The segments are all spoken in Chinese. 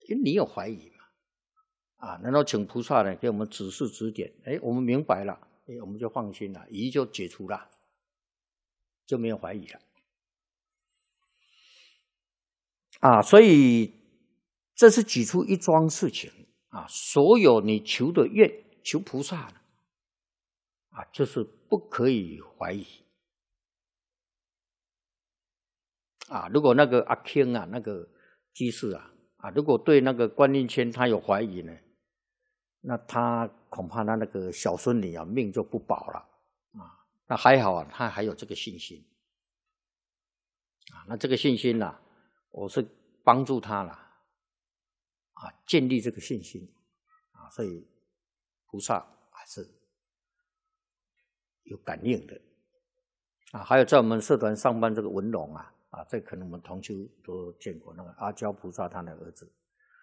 因为你有怀疑嘛，然后请菩萨呢给我们指示指点，我们明白了，我们就放心了，疑就解除了，就没有怀疑了。所以这是举出一桩事情所有你求的愿，求菩萨就是不可以怀疑如果那个阿卿那个居士如果对那个观音签他有怀疑呢，那他恐怕他那个小孙女命就不保了那还好他还有这个信心那这个信心我是帮助他了建立这个信心所以菩萨还是有感应的还有在我们社团上班这个文龙这可能我们同修都见过，那个阿胶菩萨他的儿子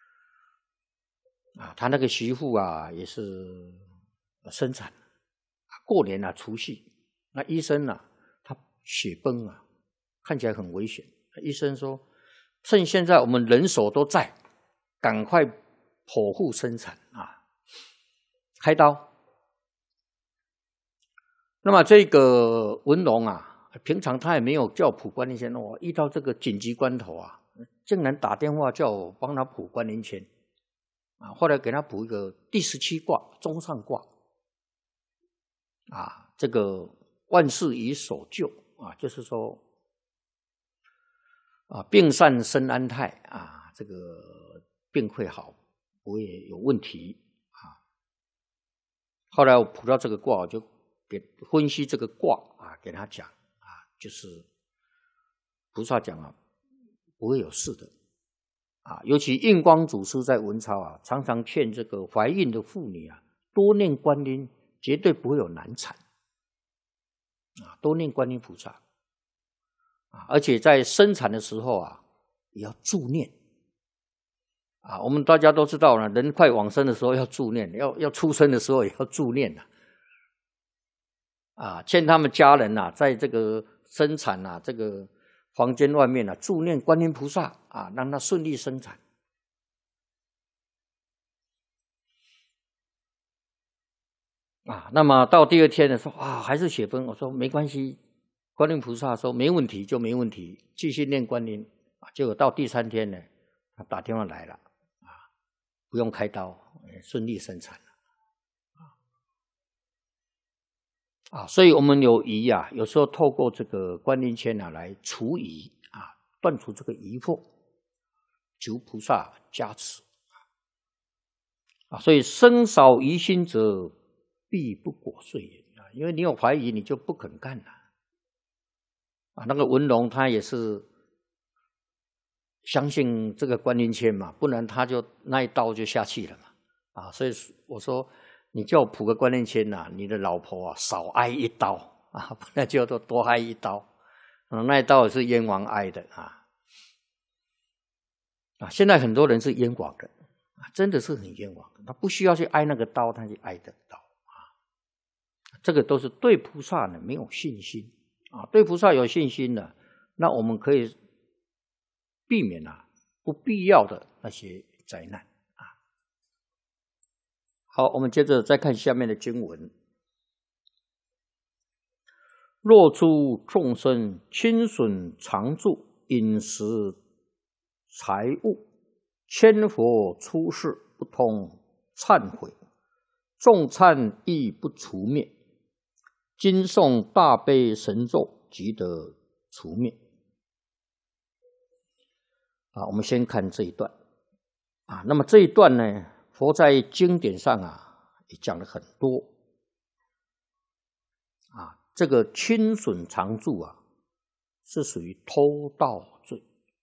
他那个媳妇也是生产过年除夕，那医生他血崩看起来很危险，医生说趁现在我们人手都在，赶快剖腹生产开刀。那么这个文龙平常他也没有叫卜观音签遇到这个紧急关头竟然打电话叫我帮他卜观音签后来给他卜一个第17卦中上卦这个万事以守旧就是说病善身安泰这个病会好，不会有问题后来我卜到这个卦，我就给分析这个卦给他讲就是菩萨讲不会有事的尤其印光祖师在文钞常常劝这个怀孕的妇女多念观音，绝对不会有难产多念观音菩萨而且在生产的时候也要助念我们大家都知道人快往生的时候要助念，要出生的时候也要助念劝他们家人在这个生产这个房间外面助念观音菩萨让他顺利生产那么到第2天的时候还是血崩，我说没关系，观音菩萨说没问题就没问题，继续念观音结果到第3天呢，他打电话来了不用开刀，顺利生产了所以我们有疑有时候透过这个观音签来除疑断除这个疑惑，求菩萨加持所以生少疑心者必不果遂也因为你有怀疑，你就不肯干了那个文龙他也是相信这个观音签嘛，不然他就那一刀就下去了嘛所以我说你叫我卜个观音签你的老婆少挨一刀不然就多挨一刀那一刀也是冤枉挨的现在很多人是冤枉的真的是很冤枉的，他不需要去挨那个刀，他去挨的刀这个都是对菩萨呢没有信心对菩萨有信心的，那我们可以避免不必要的那些灾难好，我们接着再看下面的经文。若诸众生亲损常住饮食财物，千佛出世不通忏悔，众忏亦不除灭，今诵大悲神咒即得除灭我们先看这一段那么这一段呢，佛在经典上也讲了很多这个亲损常住是属于偷盗罪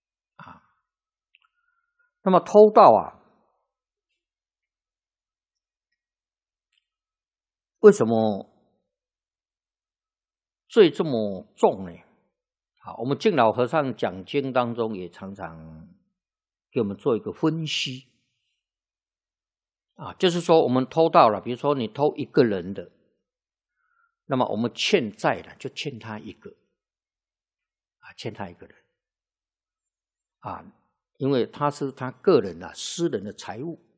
那么偷盗为什么罪这么重呢？我们净老和尚讲经当中也常常给我们做一个分析就是说我们偷盗了，比如说你偷一个人的，那么我们欠债了就欠他一个欠他一个人因为他是他个人私人的财物